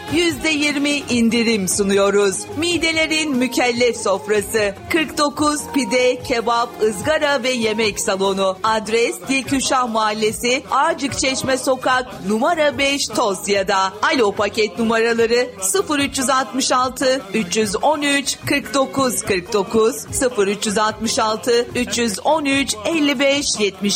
%20 indirim sunuyoruz. Midelerin mükellef sofrası. 49 Pide, Kebap, Izgara ve Yemek Salonu. Adres Dilküşah Mahallesi, Arcıkçeşme Sokak, numara 5, Tosya'da. Alo paket numaraları 0366 313 49 49 0366 313 55 77.